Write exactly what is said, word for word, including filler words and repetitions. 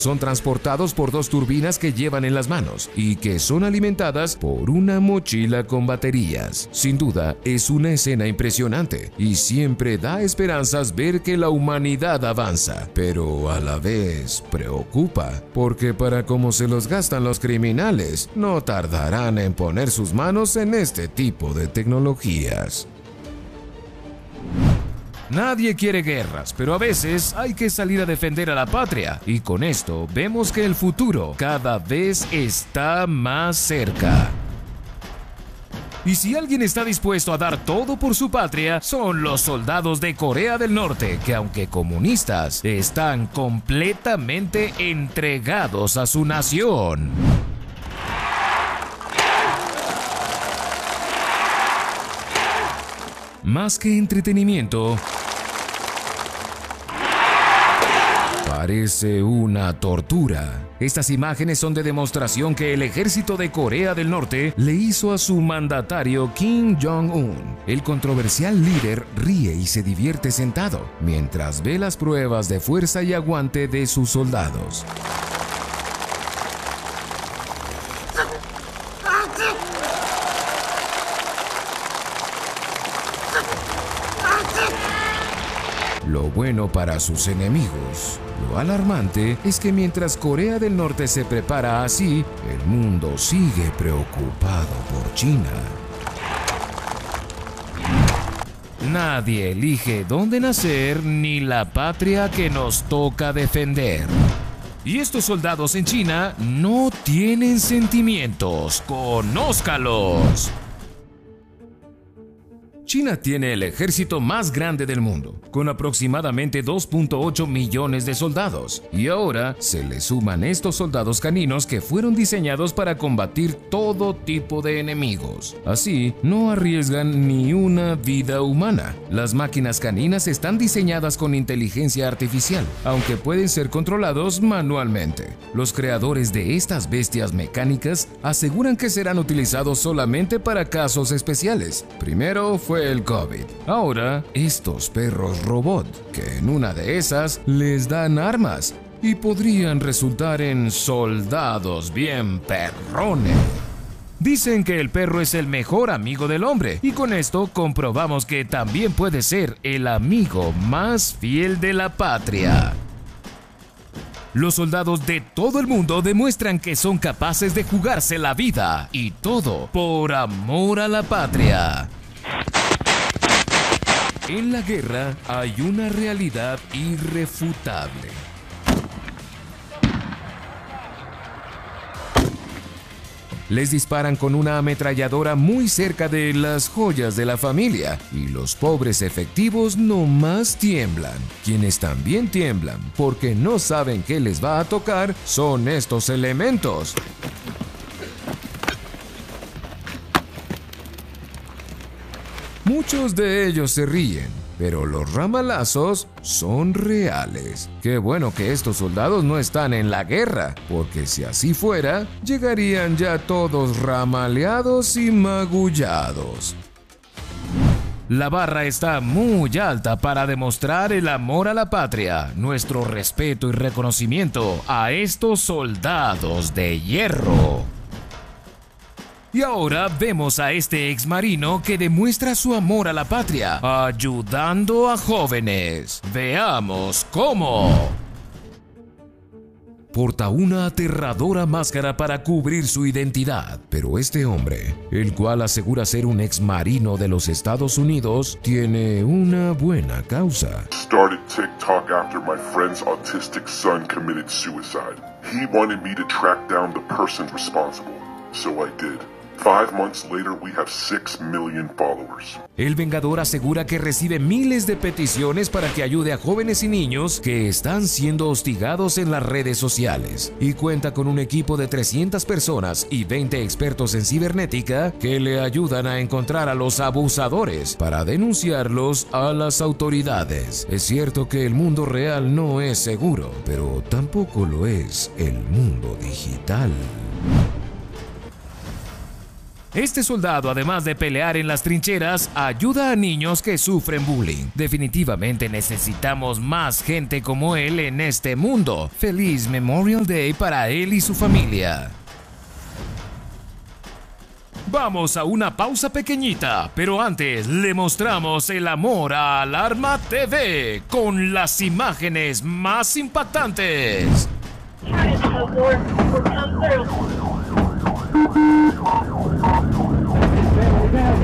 Son transportados por dos turbinas que llevan en las manos y que son alimentadas por una mochila con baterías. Sin duda, es una escena impresionante y siempre da esperanzas ver que la humanidad avanza, pero a la vez preocupa, porque para cómo se los gastan los criminales, no tardarán en poner sus manos en este tipo de tecnologías. Nadie quiere guerras, pero a veces hay que salir a defender a la patria, y con esto vemos que el futuro cada vez está más cerca. Y si alguien está dispuesto a dar todo por su patria, son los soldados de Corea del Norte, que aunque comunistas, están completamente entregados a su nación. Más que entretenimiento, parece una tortura. Estas imágenes son de demostración que el ejército de Corea del Norte le hizo a su mandatario Kim Jong-un. El controversial líder ríe y se divierte sentado, mientras ve las pruebas de fuerza y aguante de sus soldados. Lo bueno para sus enemigos. Lo alarmante es que mientras Corea del Norte se prepara así, el mundo sigue preocupado por China. Nadie elige dónde nacer ni la patria que nos toca defender. Y estos soldados en China no tienen sentimientos. ¡Conózcalos! China tiene el ejército más grande del mundo, con aproximadamente dos punto ocho millones de soldados, y ahora se le suman estos soldados caninos que fueron diseñados para combatir todo tipo de enemigos. Así, no arriesgan ni una vida humana. Las máquinas caninas están diseñadas con inteligencia artificial, aunque pueden ser controlados manualmente. Los creadores de estas bestias mecánicas aseguran que serán utilizados solamente para casos especiales. Primero fue el COVID. Ahora, estos perros robot, que en una de esas les dan armas y podrían resultar en soldados bien perrones. Dicen que el perro es el mejor amigo del hombre, y con esto comprobamos que también puede ser el amigo más fiel de la patria. Los soldados de todo el mundo demuestran que son capaces de jugarse la vida, y todo por amor a la patria. En la guerra hay una realidad irrefutable. Les disparan con una ametralladora muy cerca de las joyas de la familia, y los pobres efectivos nomás tiemblan. Quienes también tiemblan porque no saben qué les va a tocar son estos elementos. Muchos de ellos se ríen, pero los ramalazos son reales. Qué bueno que estos soldados no están en la guerra, porque si así fuera, llegarían ya todos ramaleados y magullados. La barra está muy alta para demostrar el amor a la patria, nuestro respeto y reconocimiento a estos soldados de hierro. Y ahora vemos a este exmarino que demuestra su amor a la patria, ayudando a jóvenes. Veamos cómo. Porta una aterradora máscara para cubrir su identidad, pero este hombre, el cual asegura ser un exmarino de los Estados Unidos, tiene una buena causa. Started TikTok after my friend's autistic son committed suicide. He wanted me to track down the person responsible, so I did. Five months later, we have six million followers. El Vengador asegura que recibe miles de peticiones para que ayude a jóvenes y niños que están siendo hostigados en las redes sociales, y cuenta con un equipo de trescientas personas y veinte expertos en cibernética que le ayudan a encontrar a los abusadores para denunciarlos a las autoridades. Es cierto que el mundo real no es seguro, pero tampoco lo es el mundo digital. Este soldado, además de pelear en las trincheras, ayuda a niños que sufren bullying. Definitivamente necesitamos más gente como él en este mundo. Feliz Memorial Day para él y su familia. Vamos a una pausa pequeñita, pero antes le mostramos el amor a Alarma T V con las imágenes más impactantes. Try it, Cowboy. We'll come through.